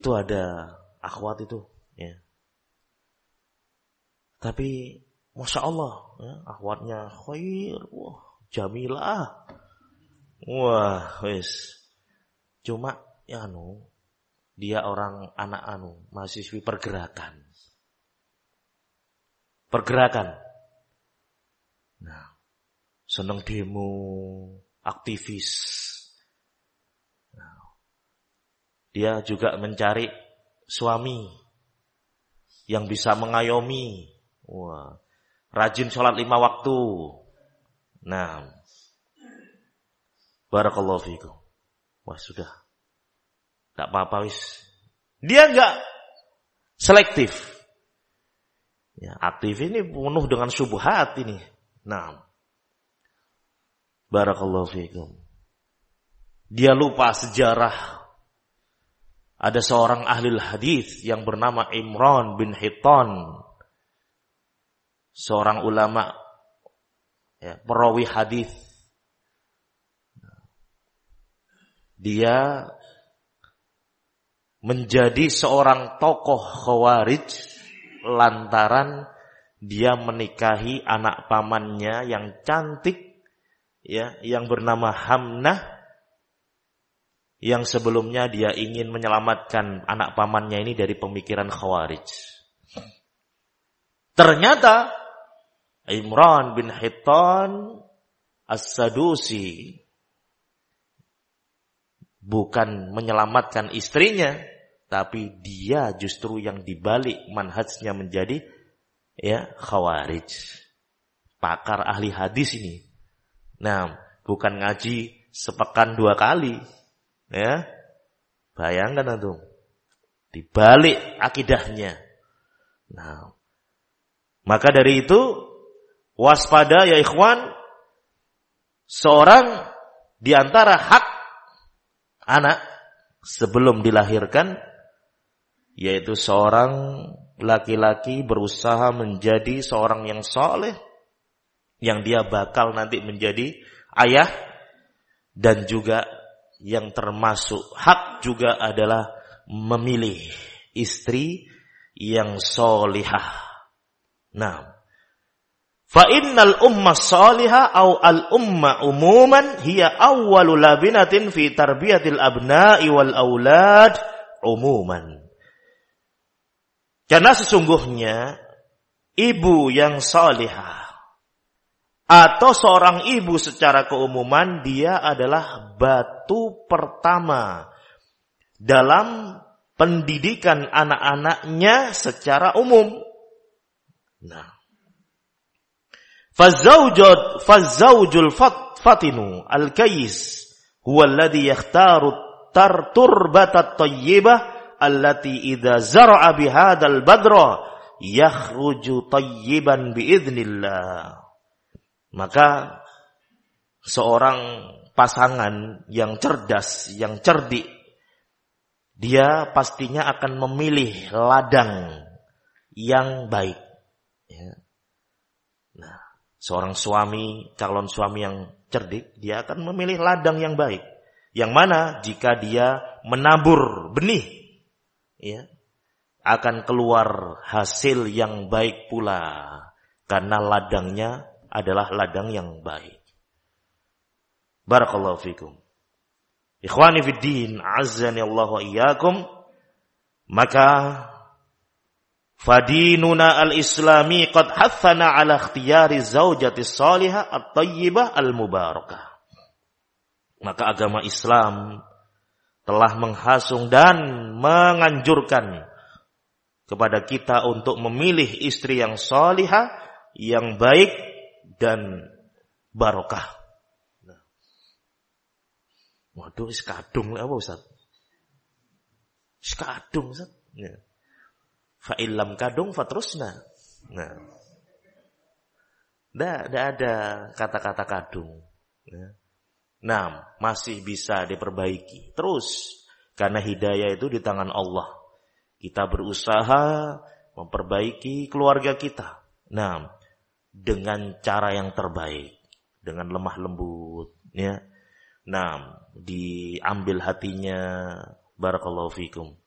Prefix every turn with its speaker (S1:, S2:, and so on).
S1: Itu ada akhwat itu, ya. Tapi Masya Allah, ya, akhwatnya khair, wah, jamilah. Wah, wis. Cuma ya dia orang anak mahasiswi pergerakan. Nah, seneng demo, aktivis. Nah, dia juga mencari suami yang bisa mengayomi. Wah, rajin sholat 5 waktu. Nah, barakallahu fikum. Wah, sudah. Tak apa-apa wis. Dia enggak selektif. Ya, aktif ini penuh dengan syubhat ini. Nah, barakallahu fikum. Dia lupa sejarah. Ada seorang ahli hadis yang bernama Imran bin Hittan. Seorang ulama, ya, perawi hadis. Dia menjadi seorang tokoh Khawarij lantaran dia menikahi anak pamannya yang cantik, ya, yang bernama Hamnah, yang sebelumnya dia ingin menyelamatkan anak pamannya ini dari pemikiran Khawarij. Ternyata Imran bin Hittan As-Sadusi bukan menyelamatkan istrinya, tapi dia justru yang dibalik manhajnya menjadi, ya, Khawarij. Pakar ahli hadis ini. Nah, bukan ngaji sepekan 2 kali, ya. Bayangkan itu. Dibalik akidahnya. Nah, maka dari itu waspada ya ikhwan, seorang di antara hak anak sebelum dilahirkan, yaitu seorang laki-laki berusaha menjadi seorang yang saleh, yang dia bakal nanti menjadi ayah, dan juga yang termasuk hak juga adalah memilih istri yang salihah. Nah, fa innal umma salihah au al umma umuman hiya awwalu labinatin fi tarbiyatil abna'i wal aulad umuman. Karena sesungguhnya ibu yang salihah atau seorang ibu secara keumuman, dia adalah batu pertama dalam pendidikan anak-anaknya secara umum. Nah, Fazzawjul fatinu al-kayis huwa alladhi yakhtaru turbatat tayyibah allati idza zara'a bihadzal badra yakhruju tayyiban biidznillah. Maka seorang pasangan yang cerdas, yang cerdik, dia pastinya akan memilih ladang yang baik. Ya. Nah, seorang suami, calon suami yang cerdik, dia akan memilih ladang yang baik. Yang mana jika dia menabur benih, ya, akan keluar hasil yang baik pula. Karena ladangnya adalah ladang yang baik. Barakallahu fikum. Ikhwani fid din, azzani Allah wa iyyakum. Maka fadinuna al-islami qad hathana ala ikhtiyari zaujati salihah at-tayyibah al-mubarakah. Maka agama Islam telah menghasung dan menganjurkan kepada kita untuk memilih istri yang salihah, yang baik dan barokah. Nah. Waduh, kadung apa Ustaz? Kadung Ustaz. Ya. Fa'ilam kadung fatrusna. Nah, tidak ada kata-kata kadung. Nah, masih bisa diperbaiki terus, karena hidayah itu di tangan Allah. Kita berusaha memperbaiki keluarga kita. Nah, dengan cara yang terbaik, dengan lemah lembut, ya. Nah, diambil hatinya, barakallahu fikum.